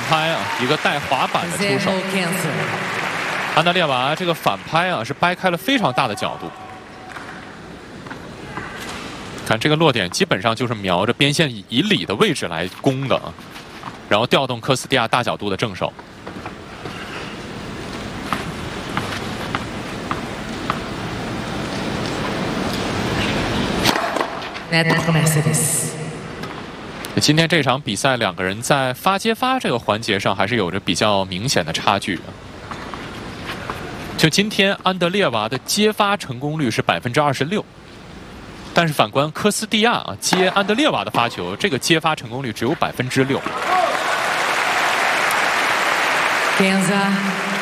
拍啊，一个带滑板的出手。安德烈娃这个反拍啊，是掰开了非常大的角度。看这个落点，基本上就是瞄着边线以里的位置来攻的啊，然后调动科斯蒂亚大角度的正手。 今天这场比赛，两个人在发接发这个环节上还是有着比较明显的差距。就今天安德烈娃的接发成功率是26%，但是反观科斯蒂亚啊接安德烈娃的发球，这个接发成功率只有6%。